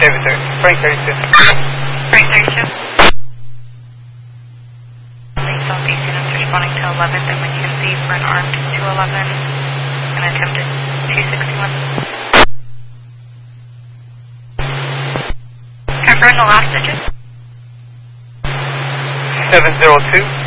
Frank 32. Frank 32. Southeast units responding to 11th and McKenzie for an armed 211 and attempted 261. Confirm the last digit. 702.